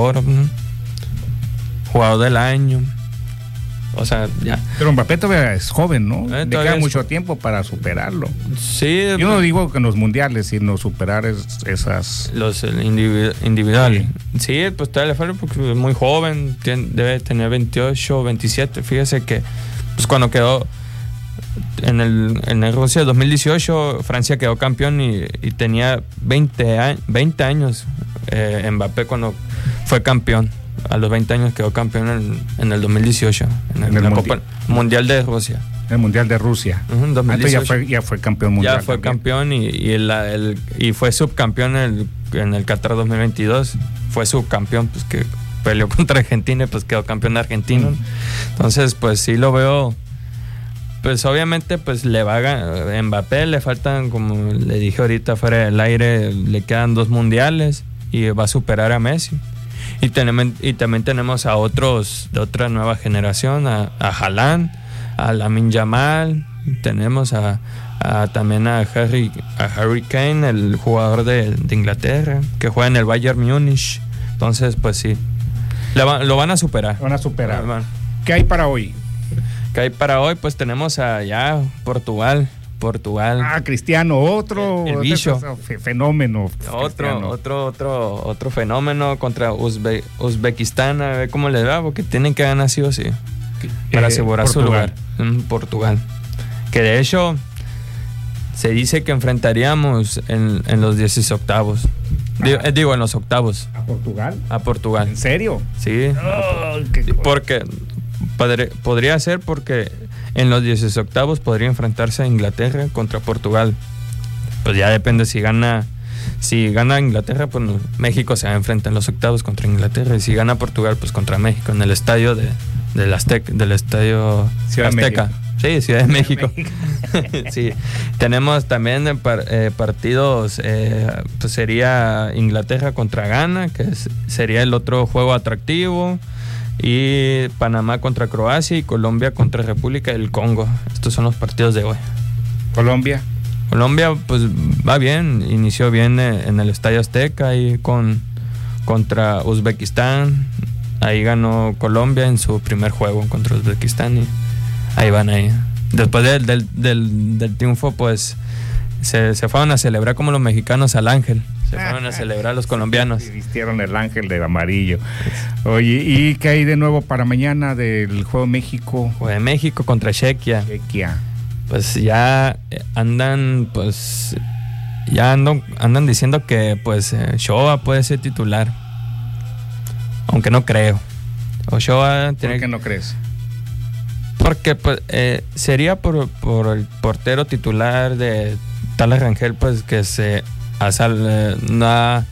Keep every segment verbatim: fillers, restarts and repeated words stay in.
Oro, ¿no? Jugador del año. O sea, ya. Pero Mbappé todavía es joven, ¿no? Eh, Le queda mucho es... tiempo para superarlo. Sí. Yo no digo que en los mundiales, sino superar es, esas... Los individu- individuales. Sí. sí, pues todavía le falta porque es muy joven, tiene, debe tener veintiocho, veintisiete. Fíjese que pues cuando quedó en el, en el Rusia dos mil dieciocho, Francia quedó campeón y, y tenía veinte, a, veinte años eh, Mbappé cuando fue campeón. A los veinte años quedó campeón en, en el dos mil dieciocho, en, el, en el la mundi- Copa Mundial de Rusia. El Mundial de Rusia. Uh-huh, dos mil dieciocho. Entonces ya fue, ya fue campeón mundial. Ya fue también. campeón y, y, el, el, y fue subcampeón en el, en el Qatar dos mil veintidós. Fue subcampeón, pues que peleó contra Argentina y pues quedó campeón argentino. Mm. Entonces, pues sí lo veo. Pues obviamente, pues le va a ganar. Mbappé le faltan, como le dije ahorita fuera del aire, le quedan dos mundiales y va a superar a Messi. Y, tenemos, y también tenemos a otros de otra nueva generación, a, a Haaland, a Lamine Yamal, tenemos a, a también a Harry, a Harry Kane, el jugador de, de Inglaterra, que juega en el Bayern Múnich. Entonces, pues sí, lo, va, lo van a superar. Van a superar. Van. ¿Qué hay para hoy? ¿Qué hay para hoy? Pues tenemos allá Portugal. Portugal. Ah, Cristiano, otro el, el bicho. fenómeno. Otro, otro, otro, otro fenómeno contra Uzbe, Uzbekistán, a ver cómo le va, porque tienen que ganar sí o sí para eh, asegurar Portugal. Su lugar en Portugal. Que de hecho se dice que enfrentaríamos en, en los dieciocho. Digo, eh, digo, en los octavos. ¿A Portugal? A Portugal. ¿En serio? Sí. Oh, qué porque podría, podría ser porque en los dieciocho podría enfrentarse a Inglaterra contra Portugal. Pues ya depende si gana. Si gana Inglaterra, pues no, México se va a enfrentar en los octavos contra Inglaterra. Y si gana Portugal, pues contra México en el estadio de, del Azteca, del estadio Ciudad Azteca. Sí, Ciudad de México. México. Sí. Tenemos también par, eh, partidos, eh, pues sería Inglaterra contra Ghana, que es, sería el otro juego atractivo. Y Panamá contra Croacia y Colombia contra República del Congo. Estos son los partidos de hoy. Colombia. Colombia pues va bien, inició bien en el Estadio Azteca ahí con contra Uzbekistán. Ahí ganó Colombia en su primer juego contra Uzbekistán y ahí van ahí. Después del, del, del, del triunfo pues se, se fueron a celebrar como los mexicanos al Ángel. Se fueron a celebrar los colombianos. Y vistieron el ángel de amarillo. Oye, ¿y qué hay de nuevo para mañana del Juego de México? Juego de México contra Chequia. Chequia. Pues ya andan, pues, ya andan, andan diciendo que, pues, Ochoa puede ser titular. Aunque no creo. Ochoa tiene... ¿Por qué no crees? Porque, pues, eh, sería por, por el portero titular de Tala Rangel, pues, que se... Sal, eh, no,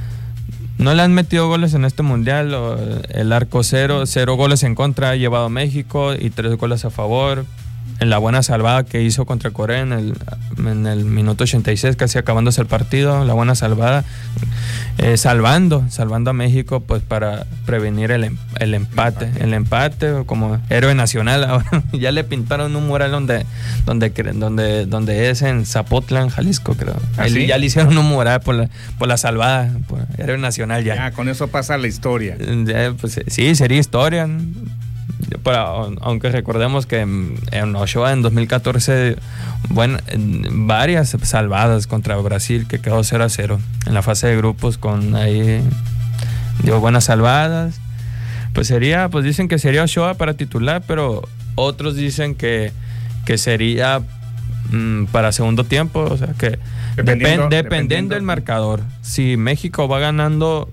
no le han metido goles en este mundial. O, el arco cero, cero goles en contra ha llevado a México y tres goles a favor. En la buena salvada que hizo contra Corea en el, en el minuto ochenta y seis, casi acabándose el partido, la buena salvada, eh, salvando, salvando a México pues para prevenir el, el empate, el empate como héroe nacional. Ahora ya le pintaron un mural donde, donde, donde, donde es en Zapotlán, Jalisco, creo. ¿Ah, sí? Ya le hicieron un mural por la, por la salvada, por héroe nacional ya. Ya, con eso pasa la historia. Ya, pues, sí, sería historia. Para, aunque recordemos que en Ochoa en dos mil catorce bueno, varias salvadas contra Brasil que quedó cero a cero en la fase de grupos con ahí dio buenas salvadas. Pues sería, pues dicen que sería Ochoa para titular, pero otros dicen que, que sería mmm, para segundo tiempo, o sea que dependiendo, depend, dependiendo del marcador. Si México va ganando,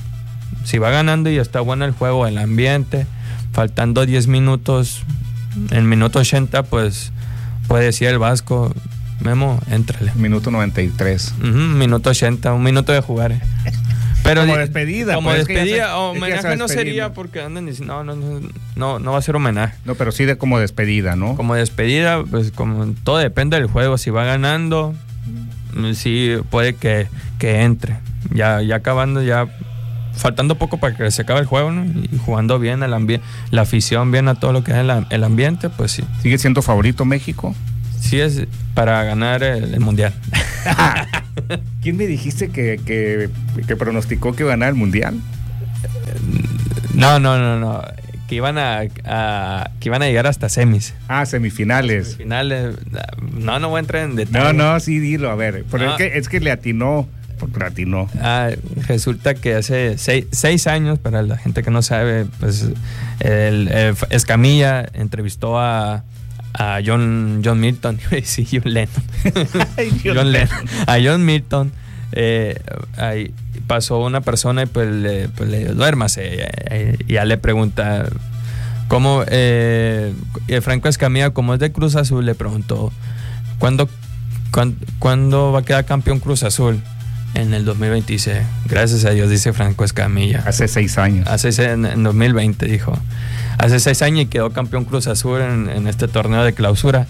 si va ganando y está bueno el juego, el ambiente, faltando diez minutos, en minuto ochenta, pues puede decir el Vasco, Memo, éntrale. Minuto noventa y tres. Uh-huh, minuto ochenta, un minuto de jugar. Eh. Pero como despedida. Como pues despedida, es homenaje no sería porque andan diciendo, no, no, no, no va a ser homenaje. No, pero sí de como despedida, ¿no? Como despedida, pues como todo depende del juego. Si va ganando, sí puede que, que entre. Ya, ya acabando, ya faltando poco para que se acabe el juego, ¿no? Y jugando bien el ambiente, la afición bien a todo lo que es el, el ambiente, pues sí. ¿Sigue siendo favorito México? Sí, es para ganar el, el mundial. ¿Quién me dijiste que, que, que pronosticó que iba a ganar el mundial? No, no, no, no. Que iban a, a que iban a llegar hasta semis. Ah, semifinales. Semifinales. No, no voy a entrar en detalle. No, no, sí, dilo, a ver. Pero no. es, que, es que le atinó, porque le atinó. Ah, resulta que hace seis, seis años, para la gente que no sabe, pues el, el Escamilla entrevistó a, a John, John Milton, sí, John Lennon. John Lennon. A John Milton. Eh, ahí pasó una persona y pues le, pues le duérmase, y ya le pregunta cómo eh, Franco Escamilla, como es de Cruz Azul, le preguntó ¿cuándo, cuándo, ¿cuándo va a quedar campeón Cruz Azul? En el dos mil veintiséis. Gracias a Dios, dice Franco Escamilla. Hace seis años. Hace en, en dos mil veinte, dijo. Hace seis años y quedó campeón Cruz Azul en, en este torneo de clausura.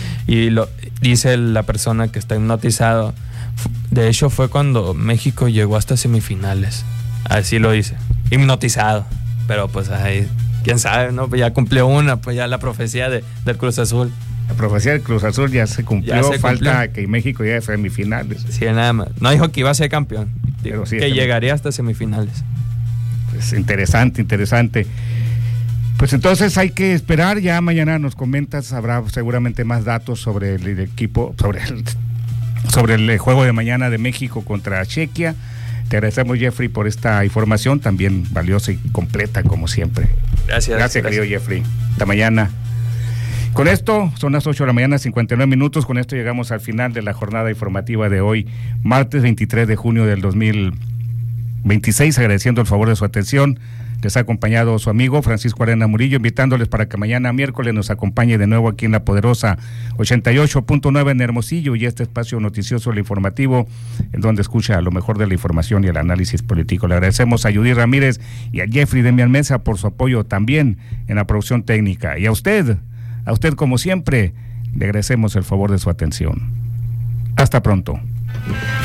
Y lo dice la persona que está hipnotizado. De hecho, fue cuando México llegó hasta semifinales. Así lo dice. Hipnotizado. Pero pues ahí, quién sabe, ¿no? Pues ya cumplió una, pues ya la profecía de, del Cruz Azul. La profecía del Cruz Azul ya se cumplió. Ya se falta cumplió. Que México llegue a semifinales. Sí, nada más. No dijo que iba a ser campeón. Dijo sí, que llegaría hasta semifinales. Pues interesante, interesante. Pues entonces hay que esperar. Ya mañana nos comentas, habrá seguramente más datos sobre el, el equipo, sobre el sobre el juego de mañana de México contra Chequia. Te agradecemos, Jeffrey, por esta información también valiosa y completa como siempre. Gracias. Gracias, querido Jeffrey. Hasta mañana. Con esto, son las ocho de la mañana, cincuenta y nueve minutos. Con esto llegamos al final de la jornada informativa de hoy, martes veintitrés de junio del dos mil veintiséis. Agradeciendo el favor de su atención. Les ha acompañado su amigo Francisco Arena Murillo, invitándoles para que mañana miércoles nos acompañe de nuevo aquí en la poderosa ochenta y ocho punto nueve en Hermosillo, y este espacio noticioso, el informativo, en donde escucha lo mejor de la información y el análisis político. Le agradecemos a Judy Ramírez y a Jeffrey Demian Mesa por su apoyo también en la producción técnica. Y a usted, a usted como siempre, le agradecemos el favor de su atención. Hasta pronto.